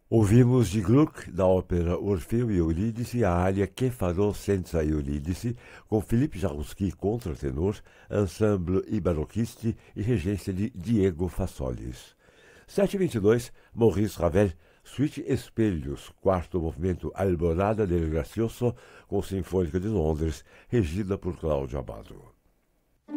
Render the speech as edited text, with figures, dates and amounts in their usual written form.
Ouvimos de Gluck, da ópera Orfeu e Eurídice, a área Que farò senza Eurídice, com Felipe Jaruski, contratenor, ensemble e baroquisti e regência de Diego Fassolis. 7h22, Maurice Ravel, Suite Espelhos, quarto movimento Alborada del Gracioso, com Sinfônica de Londres, regida por Cláudio Abbado.